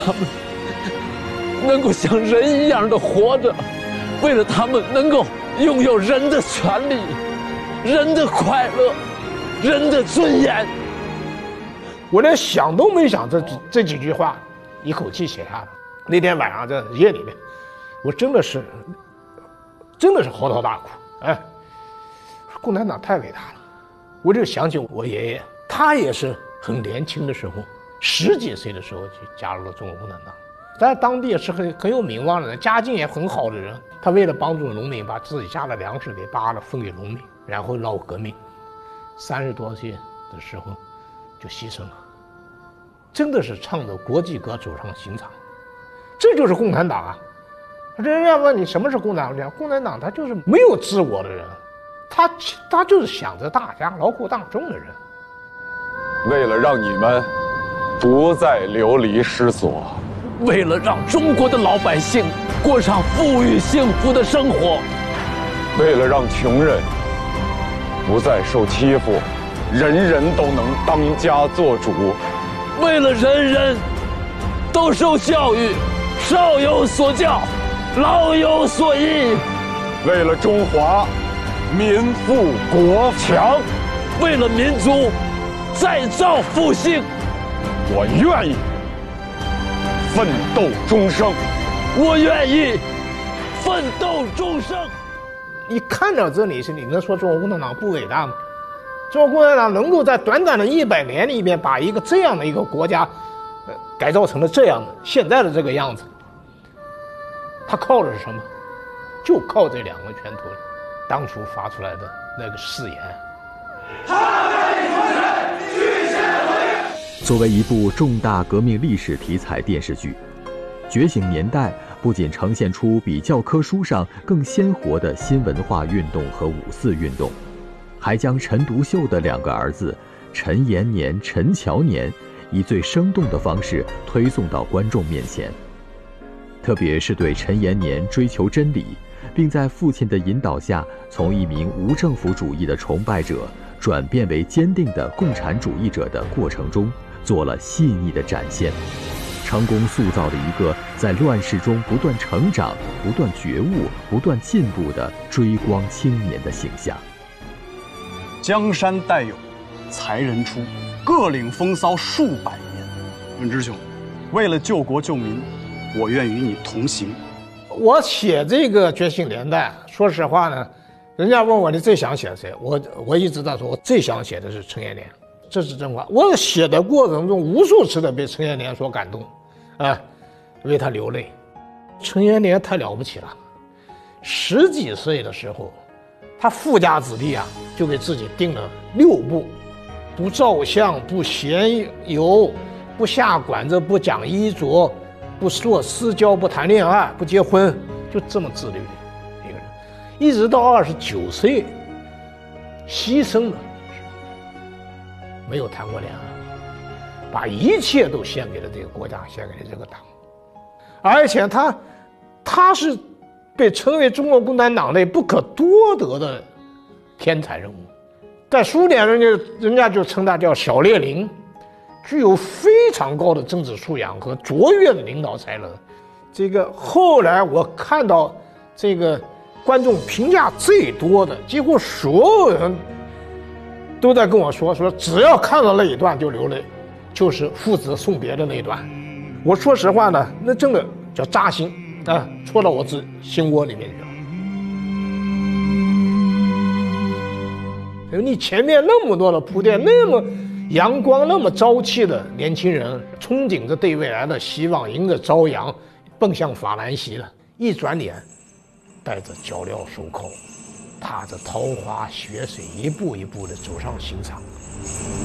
他们能够像人一样的活着，为了他们能够拥有人的权利、人的快乐、人的尊严。 我连想都没想这几句话，一口气写下了。那天晚上在夜里面，我真的是嚎啕大哭。哎，共产党太伟大了。我就想起我爷爷，他也是很年轻的时候，10几岁的时候就加入了中国共产党，在当地也是很有名望的人，家境也很好的人。他为了帮助农民，把自己家的粮食给扒了分给农民，然后闹革命，30多岁的时候就牺牲了。真的是唱着国际歌走上刑场，这就是共产党啊！人家问你什么是共产党？共产党他就是没有自我的人，他就是想着大家劳苦大众的人。 为了让你们不再流离失所， 为了让中国的老百姓过上富裕幸福的生活， 为了让穷人不再受欺负，人人都能当家做主， 为了人人都受教育，少有所教，老有所依， 为了中华民富国强， 为了民族再造复兴， 我愿意奋斗终生。 我愿意奋斗终生。 你看到这里是你能说中国共产党不伟大吗？中国共产党能够在短短的100年里面把一个这样的一个国家，改造成了这样的现在的这个样子，他靠的是什么？就靠这2个拳头，当初发出来的那个誓言。 作为一部重大革命历史题材电视剧，《觉醒年代》不仅呈现出比教科书上更鲜活的新文化运动和5四运动，还将陈独秀的2个儿子陈延年、陈乔年以最生动的方式推送到观众面前。特别是对陈延年追求真理，并在父亲的引导下从一名无政府主义的崇拜者转变为坚定的共产主义者的过程中做了细腻的展现，成功塑造了一个在乱世中不断成长、不断觉悟、不断进步的追光青年的形象。 江山代有才人出，各领风骚数百年。文之兄，为了救国救民，我愿与你同行。 我写这个《觉醒年代》，说实话呢，人家问我你最想写谁，我一直在说，我最想写的是陈延年，这是真话。我写的过程中无数次的被陈延年所感动，为他流泪。陈延年太了不起了，10几岁的时候，他富家子弟啊，就给自己定了6不：不照相，不闲游，不下馆子，不讲衣着，不做私交，不谈恋爱，不结婚，就这么自律的一个人，一直到29岁牺牲了，没有谈过恋爱，把一切都献给了这个国家，献给了这个党，而且他是被称为中国共产党内不可多得的天才人物，在苏联人家就称他叫小列宁，具有非常高的政治素养和卓越的领导才能。这个后来我看到这个观众评价最多的，几乎所有人都在跟我说只要看到那一段就流泪，就是父子送别的那一段。我说实话呢，那真的叫扎心啊，戳到我心窝里面去了。你前面那么多的铺垫，那么阳光那么朝气的年轻人，憧憬着对未来的希望，迎着朝阳奔向法兰西了，一转脸带着脚镣手铐，踏着桃花血水，一步一步地走上刑场。